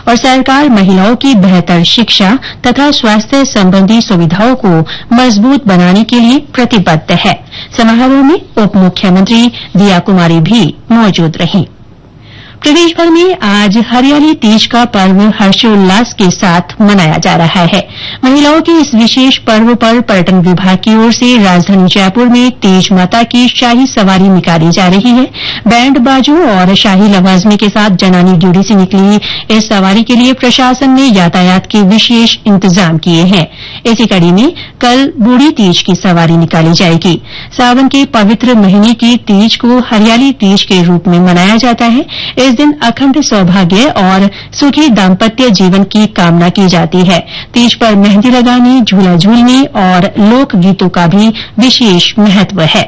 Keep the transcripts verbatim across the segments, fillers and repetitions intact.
और सरकार महिलाओं की बेहतर शिक्षा तथा स्वास्थ्य संबंधी सुविधाओं को मजबूत बनाने के लिए प्रतिबद्ध है। समारोह में उप मुख्यमंत्री दिया कुमारी भी मौजूद रहीं। प्रदेशभर में आज हरियाली तीज का पर्व हर्षोल्लास के साथ मनाया जा रहा है। महिलाओं के इस विशेष पर्व पर पर्यटन विभाग की ओर से राजधानी जयपुर में तीज माता की शाही सवारी निकाली जा रही है। बैंड बाजों और शाही लवाजमे के साथ जनानी ड्योढ़ी से निकली इस सवारी के लिए प्रशासन ने यातायात के विशेष इंतजाम किए हैं। इसी कड़ी में कल बूढ़ी तीज की सवारी निकाली जाएगी। सावन के पवित्र महीने की तीज को हरियाली तीज के रूप में मनाया जाता है। इस दिन अखंड सौभाग्य और सुखी दाम्पत्य जीवन की कामना की जाती है। तीज पर मेहंदी लगाने, झूला झूलने और लोक गीतों का भी विशेष महत्व है।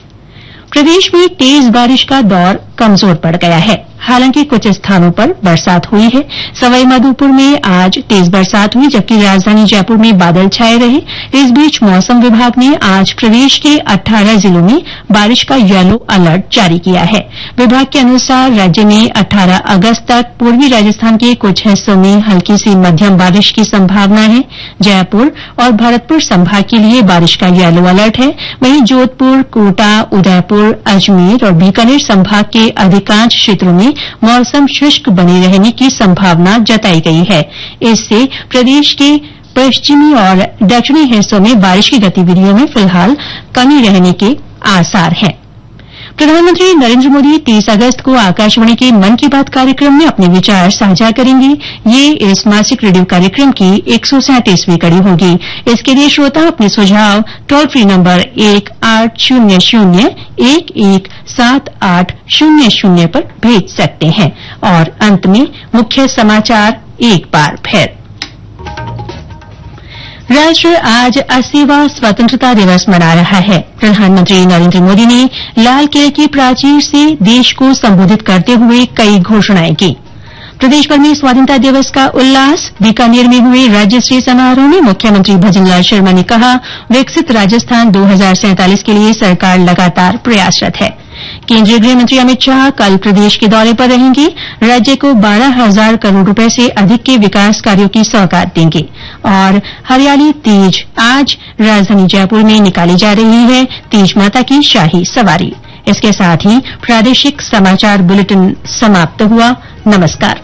प्रदेश में तेज बारिश का दौर कमजोर पड़ गया है। हालांकि कुछ स्थानों पर बरसात हुई है। सवाई माधोपुर में आज तेज बरसात हुई, जबकि राजधानी जयपुर में बादल छाए रहे। इस बीच मौसम विभाग ने आज प्रदेश के अठारह जिलों में बारिश का येलो अलर्ट जारी किया है। विभाग के अनुसार राज्य में अठारह अगस्त तक पूर्वी राजस्थान के कुछ हिस्सों में हल्की से मध्यम बारिश की संभावना है। जयपुर और भरतपुर संभाग के लिए बारिश का येलो अलर्ट है। वहीं जोधपुर, कोटा, उदयपुर, अजमेर और बीकानेर संभाग के अधिकांश क्षेत्रों में मौसम शुष्क बने रहने की संभावना जताई गई है। इससे प्रदेश के पश्चिमी और दक्षिणी हिस्सों में बारिश की गतिविधियों में फिलहाल कमी रहने के आसार हैं। प्रधानमंत्री नरेंद्र मोदी तीस अगस्त को आकाशवाणी के मन की बात कार्यक्रम में अपने विचार साझा करेंगे। ये इस मासिक रेडियो कार्यक्रम की एक सौ सैंतीसवीं कड़ी होगी। इसके लिए श्रोता अपने सुझाव टोल फ्री नंबर एक आठ शून्य शून्य एक एक सात आठ शून्य शून्य पर भेज सकते हैं। और अंत में मुख्य समाचार एक बार फिर। राष्ट्र आज अस्सीवां स्वतंत्रता दिवस मना रहा है। प्रधानमंत्री नरेंद्र मोदी ने लाल किले की प्राचीर से देश को संबोधित करते हुए कई घोषणाएं की। प्रदेशभर में स्वाधीनता दिवस का उल्लास। बीकानेर में हुए राज्य स्तरीय समारोह में मुख्यमंत्री भजनलाल शर्मा ने कहा, विकसित राजस्थान दो हजार सैंतालीस के लिए सरकार लगातार प्रयासरत है। केंद्रीय गृह मंत्री अमित शाह कल प्रदेश के दौरे पर रहेंगे। राज्य को बारह हजार करोड़ रुपए से अधिक के विकास कार्यों की सौगात देंगे। और हरियाली तीज आज राजधानी जयपुर में निकाली जा रही है तीज माता की शाही सवारी। इसके साथ ही प्रादेशिक समाचार बुलेटिन समाप्त हुआ। नमस्कार।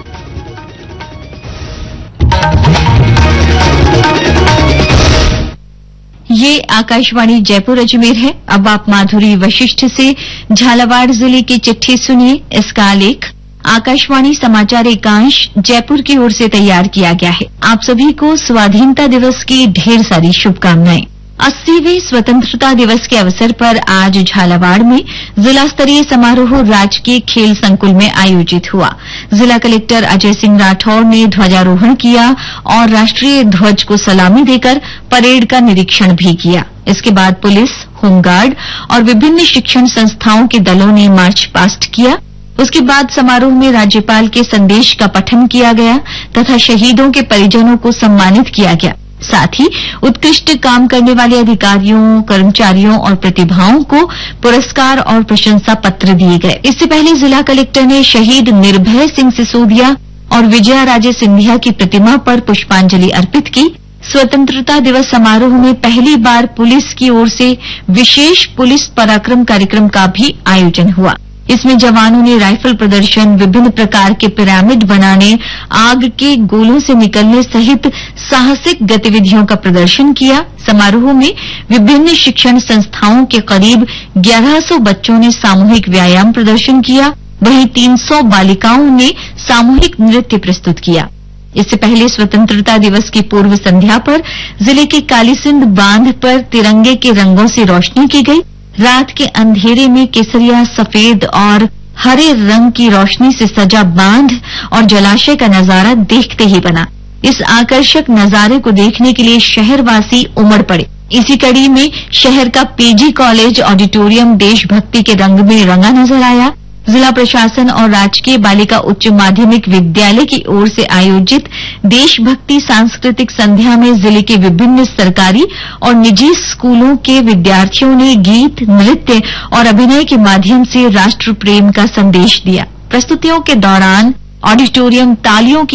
ये आकाशवाणी जयपुर अजमेर है। अब आप माधुरी वशिष्ठ से झालावाड़ जिले की चिट्ठी सुनिए। इसका आलेख आकाशवाणी समाचार एकांश जयपुर की ओर से तैयार किया गया है। आप सभी को स्वाधीनता दिवस की ढेर सारी शुभकामनाएं। अस्सीवें स्वतंत्रता दिवस के अवसर पर आज झालावाड़ में जिला स्तरीय समारोह राजकीय खेल संकुल में आयोजित हुआ। जिला कलेक्टर अजय सिंह राठौर ने ध्वजारोहण किया और राष्ट्रीय ध्वज को सलामी देकर परेड का निरीक्षण भी किया। इसके बाद पुलिस, होमगार्ड और विभिन्न शिक्षण संस्थाओं के दलों ने मार्च पास्ट किया। उसके बाद समारोह में राज्यपाल के संदेश का पठन किया गया तथा शहीदों के परिजनों को सम्मानित किया गया। साथ ही उत्कृष्ट काम करने वाले अधिकारियों, कर्मचारियों और प्रतिभाओं को पुरस्कार और प्रशंसा पत्र दिए गए। इससे पहले जिला कलेक्टर ने शहीद निर्भय सिंह सिसोदिया और विजया राजे सिंधिया की प्रतिमा पर पुष्पांजलि अर्पित की। स्वतंत्रता दिवस समारोह में पहली बार पुलिस की ओर से विशेष पुलिस पराक्रम कार्यक्रम का भी आयोजन हुआ। इसमें जवानों ने राइफल प्रदर्शन, विभिन्न प्रकार के पिरामिड बनाने, आग के गोलों से निकलने सहित साहसिक गतिविधियों का प्रदर्शन किया। समारोह में विभिन्न शिक्षण संस्थाओं के करीब ग्यारह सौ बच्चों ने सामूहिक व्यायाम प्रदर्शन किया। वहीं तीन सौ बालिकाओं ने सामूहिक नृत्य प्रस्तुत किया। इससे पहले स्वतंत्रता दिवस की पूर्व संध्या पर जिले के कालीसिंध बांध पर तिरंगे के रंगों से रोशनी की गई। रात के अंधेरे में केसरिया, सफेद और हरे रंग की रोशनी से सजा बांध और जलाशय का नजारा देखते ही बना। इस आकर्षक नजारे को देखने के लिए शहरवासी उमड़ पड़े। इसी कड़ी में शहर का पीजी कॉलेज ऑडिटोरियम देशभक्ति के रंग में रंगा नजर आया। जिला प्रशासन और राजकीय बालिका उच्च माध्यमिक विद्यालय की ओर से आयोजित देशभक्ति सांस्कृतिक संध्या में जिले के विभिन्न सरकारी और निजी स्कूलों के विद्यार्थियों ने गीत, नृत्य और अभिनय के माध्यम से राष्ट्र प्रेम का संदेश दिया। प्रस्तुतियों के दौरान ऑडिटोरियम तालियों की